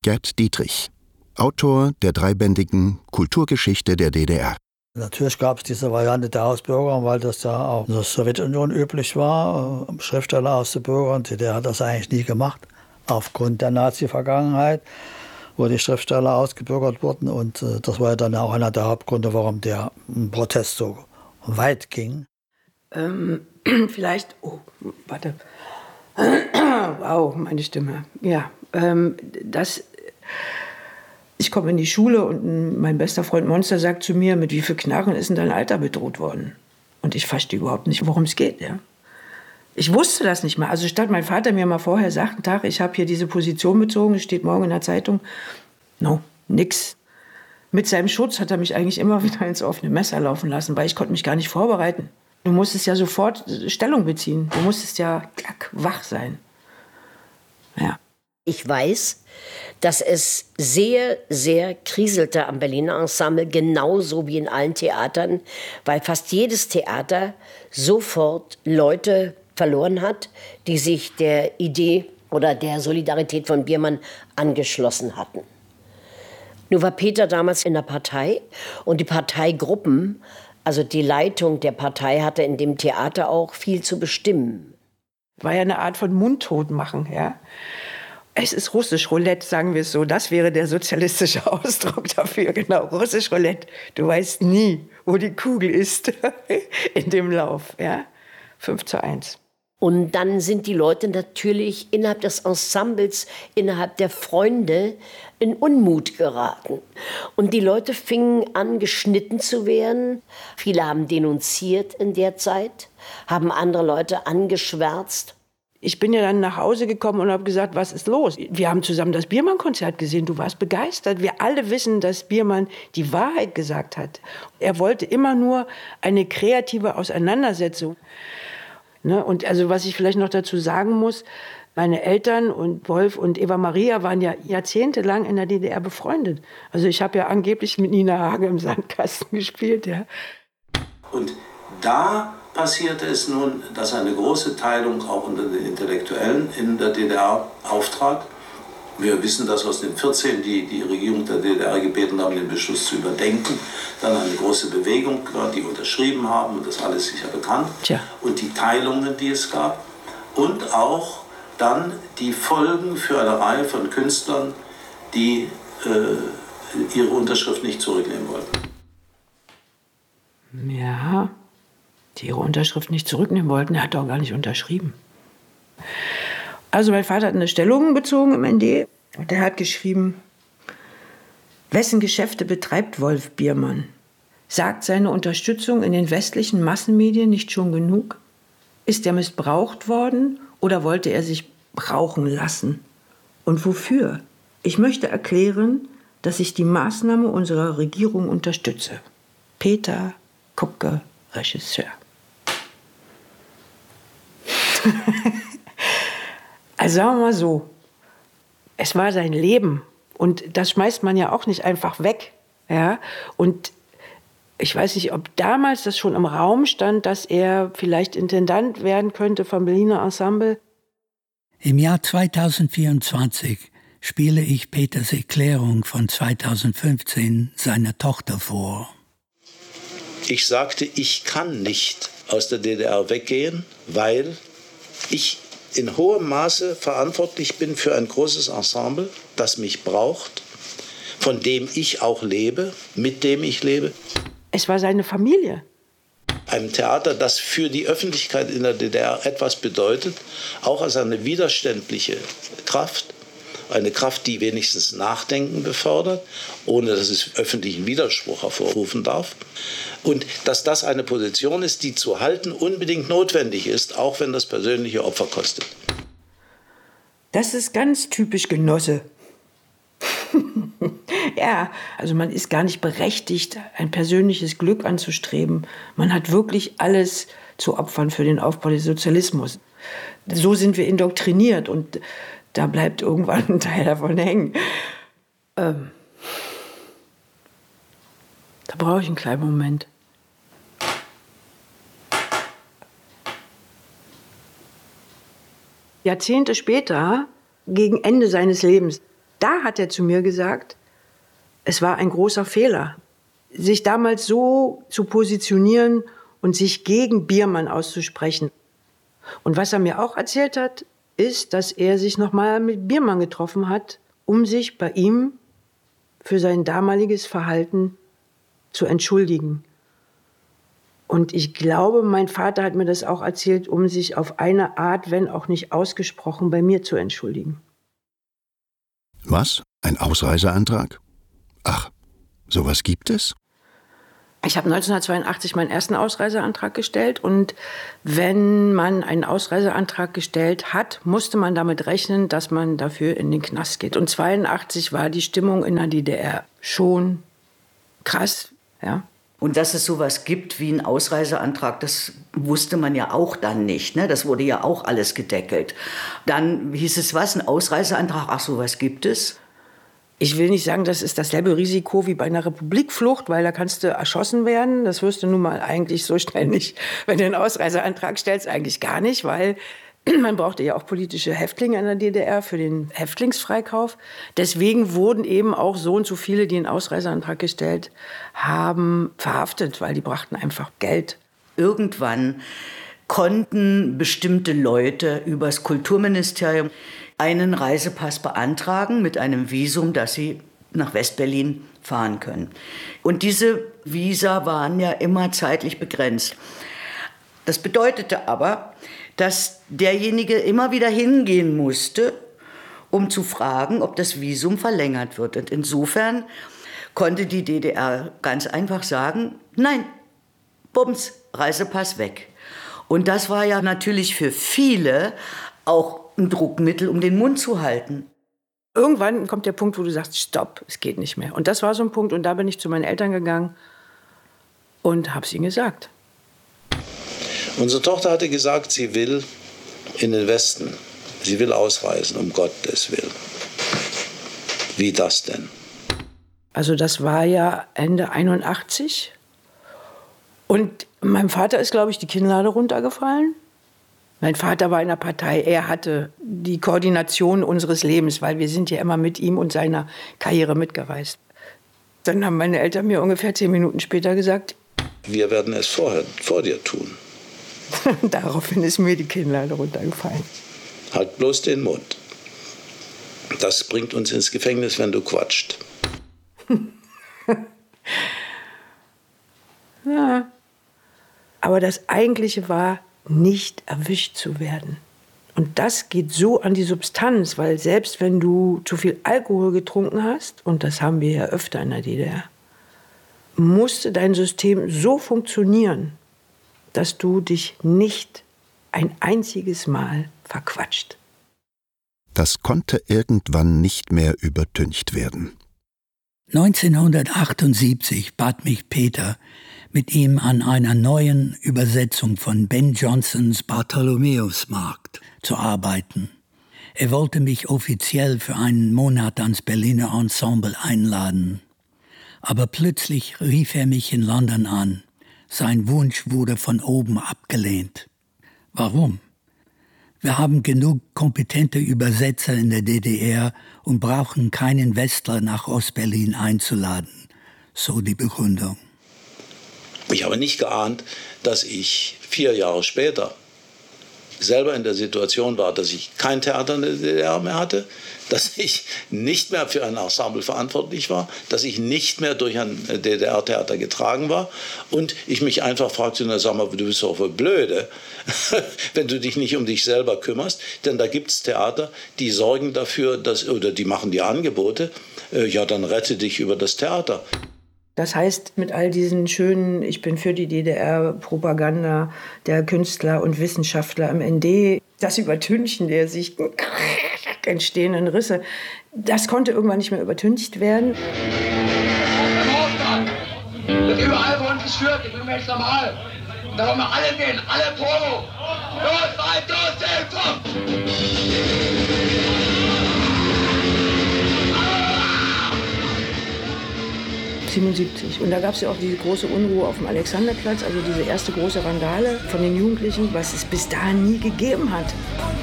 Gerd Dietrich, Autor der dreibändigen Kulturgeschichte der DDR. Natürlich gab es diese Variante der Ausbürgerung, weil das ja auch in der Sowjetunion üblich war. Schriftsteller auszubürgern. Die DDR hat das eigentlich nie gemacht, aufgrund der Nazi-Vergangenheit, wo die Schriftsteller ausgebürgert wurden. Und das war ja dann auch einer der Hauptgründe, warum der Protest so weit ging. Vielleicht, wow, meine Stimme. Ja, ich komme in die Schule und mein bester Freund Monster sagt zu mir, mit wie viel Knarren ist denn dein Alter bedroht worden? Und ich verstehe überhaupt nicht, worum es geht. Ja? Ich wusste das nicht mal. Also statt mein Vater mir mal vorher sagt, Tag, ich habe hier diese Position bezogen, es steht morgen in der Zeitung. No, nix. Mit seinem Schutz hat er mich eigentlich immer wieder ins offene Messer laufen lassen, weil ich konnte mich gar nicht vorbereiten. Du musstest ja sofort Stellung beziehen. Du musstest ja wach sein. Ja. Ich weiß, dass es sehr, sehr kriselte am Berliner Ensemble, genauso wie in allen Theatern, weil fast jedes Theater sofort Leute verloren hat, die sich der Idee oder der Solidarität von Biermann angeschlossen hatten. Nur war Peter damals in der Partei und die Parteigruppen, also die Leitung der Partei, hatte in dem Theater auch viel zu bestimmen. War ja eine Art von Mundtotmachen, ja. Es ist russisch Roulette, sagen wir es so. Das wäre der sozialistische Ausdruck dafür, genau. Russisch Roulette. Du weißt nie, wo die Kugel ist in dem Lauf, ja. 5:1. Und dann sind die Leute natürlich innerhalb des Ensembles, innerhalb der Freunde in Unmut geraten. Und die Leute fingen an, geschnitten zu werden. Viele haben denunziert in der Zeit, haben andere Leute angeschwärzt. Ich bin ja dann nach Hause gekommen und habe gesagt, was ist los? Wir haben zusammen das Biermann-Konzert gesehen, du warst begeistert. Wir alle wissen, dass Biermann die Wahrheit gesagt hat. Er wollte immer nur eine kreative Auseinandersetzung. Ne? Und also was ich vielleicht noch dazu sagen muss, meine Eltern und Wolf und Eva Maria waren ja jahrzehntelang in der DDR befreundet. Also ich habe ja angeblich mit Nina Hagen im Sandkasten gespielt. Ja. Und da passierte es nun, dass eine große Teilung auch unter den Intellektuellen in der DDR auftrat. Wir wissen das aus den 14, die Regierung der DDR gebeten haben, den Beschluss zu überdenken. Dann eine große Bewegung, die unterschrieben haben, und das alles sicher bekannt. Tja. Und die Teilungen, die es gab. Und auch dann die Folgen für eine Reihe von Künstlern, die ihre Unterschrift nicht zurücknehmen wollten. Ja, die ihre Unterschrift nicht zurücknehmen wollten. Er hat doch gar nicht unterschrieben. Also mein Vater hat eine Stellung bezogen im ND. Und der hat geschrieben, wessen Geschäfte betreibt Wolf Biermann? Sagt seine Unterstützung in den westlichen Massenmedien nicht schon genug? Ist er missbraucht worden oder wollte er sich brauchen lassen? Und wofür? Ich möchte erklären, dass ich die Maßnahme unserer Regierung unterstütze. Peter Kupke, Regisseur. Also sagen wir mal so, es war sein Leben und das schmeißt man ja auch nicht einfach weg. Ja? Und ich weiß nicht, ob damals das schon im Raum stand, dass er vielleicht Intendant werden könnte vom Berliner Ensemble. Im Jahr 2024 spiele ich Peters Erklärung von 2015 seiner Tochter vor. Ich sagte, ich kann nicht aus der DDR weggehen, weil ich in hohem Maße verantwortlich bin für ein großes Ensemble, das mich braucht, von dem ich auch lebe, mit dem ich lebe. Es war seine Familie. Einem Theater, das für die Öffentlichkeit in der DDR etwas bedeutet, auch als eine widerständliche Kraft, eine Kraft, die wenigstens Nachdenken befördert, ohne dass es öffentlichen Widerspruch hervorrufen darf. Und dass das eine Position ist, die zu halten unbedingt notwendig ist, auch wenn das persönliche Opfer kostet. Das ist ganz typisch Genosse. Ja, also man ist gar nicht berechtigt, ein persönliches Glück anzustreben. Man hat wirklich alles zu opfern für den Aufbau des Sozialismus. So sind wir indoktriniert und da bleibt irgendwann ein Teil davon hängen. Da brauche ich einen kleinen Moment. Jahrzehnte später, gegen Ende seines Lebens, Da hat er zu mir gesagt, es war ein großer Fehler, sich damals so zu positionieren und sich gegen Biermann auszusprechen. Und was er mir auch erzählt hat, ist, dass er sich nochmal mit Biermann getroffen hat, um sich bei ihm für sein damaliges Verhalten zu entschuldigen. Und ich glaube, mein Vater hat mir das auch erzählt, um sich auf eine Art, wenn auch nicht ausgesprochen, bei mir zu entschuldigen. Was? Ein Ausreiseantrag? Ach, sowas gibt es? Ich habe 1982 meinen ersten Ausreiseantrag gestellt und wenn man einen Ausreiseantrag gestellt hat, musste man damit rechnen, dass man dafür in den Knast geht. Und 1982 war die Stimmung in der DDR schon krass, ja. Und dass es sowas gibt wie einen Ausreiseantrag, das wusste man ja auch dann nicht, ne? Das wurde ja auch alles gedeckelt. Dann hieß es was, ein Ausreiseantrag, ach, sowas gibt es? Ich will nicht sagen, das ist dasselbe Risiko wie bei einer Republikflucht, weil da kannst du erschossen werden. Das wirst du nun mal eigentlich so schnell nicht, wenn du einen Ausreiseantrag stellst, eigentlich gar nicht, weil man brauchte ja auch politische Häftlinge in der DDR für den Häftlingsfreikauf. Deswegen wurden eben auch so und so viele, die einen Ausreiseantrag gestellt haben, verhaftet, weil die brachten einfach Geld. Irgendwann konnten bestimmte Leute übers Kulturministerium einen Reisepass beantragen mit einem Visum, dass sie nach Westberlin fahren können. Und diese Visa waren ja immer zeitlich begrenzt. Das bedeutete aber, dass derjenige immer wieder hingehen musste, um zu fragen, ob das Visum verlängert wird. Und insofern konnte die DDR ganz einfach sagen, nein, bums, Reisepass weg. Und das war ja natürlich für viele auch ein Druckmittel, um den Mund zu halten. Irgendwann kommt der Punkt, wo du sagst, stopp, es geht nicht mehr. Und das war so ein Punkt, und da bin ich zu meinen Eltern gegangen und habe es ihnen gesagt. Unsere Tochter hatte gesagt, sie will in den Westen. Sie will ausreisen, um Gottes Willen. Wie das denn? Also das war ja Ende 81. Und meinem Vater ist, glaube ich, die Kinnlade runtergefallen. Mein Vater war in der Partei. Er hatte die Koordination unseres Lebens, weil wir sind ja immer mit ihm und seiner Karriere mitgereist. Dann haben meine Eltern mir ungefähr 10 Minuten später gesagt, wir werden es vor dir tun. Daraufhin ist mir die Kinnlade runtergefallen. Halt bloß den Mund. Das bringt uns ins Gefängnis, wenn du quatscht. Ja. Aber das Eigentliche war, nicht erwischt zu werden. Und das geht so an die Substanz, weil selbst wenn du zu viel Alkohol getrunken hast, und das haben wir ja öfter in der DDR, musste dein System so funktionieren, dass du dich nicht ein einziges Mal verquatscht. Das konnte irgendwann nicht mehr übertüncht werden. 1978 bat mich Peter, mit ihm an einer neuen Übersetzung von Ben Jonsons Bartholomäusmarkt zu arbeiten. Er wollte mich offiziell für einen Monat ans Berliner Ensemble einladen. Aber plötzlich rief er mich in London an. Sein Wunsch wurde von oben abgelehnt. Warum? Wir haben genug kompetente Übersetzer in der DDR und brauchen keinen Westler nach Ostberlin einzuladen, so die Begründung. Ich habe nicht geahnt, dass ich 4 Jahre später selber in der Situation war, dass ich kein Theater in der DDR mehr hatte, dass ich nicht mehr für ein Ensemble verantwortlich war, dass ich nicht mehr durch ein DDR-Theater getragen war und ich mich einfach fragte, na sag mal, du bist doch wohl blöde, wenn du dich nicht um dich selber kümmerst, denn da gibt es Theater, die sorgen dafür, oder die machen dir Angebote, ja dann rette dich über das Theater. Das heißt, mit all diesen schönen, ich bin für die DDR-Propaganda der Künstler und Wissenschaftler im ND, das Übertünchen der sich entstehenden Risse, das konnte irgendwann nicht mehr übertüncht werden. Das überall von uns führt, ich bin jetzt normal. Da wollen wir alle gehen, alle Promo. Los, weit, los, komm! 77. Und da gab es ja auch diese große Unruhe auf dem Alexanderplatz, also diese erste große Randale von den Jugendlichen, was es bis dahin nie gegeben hat.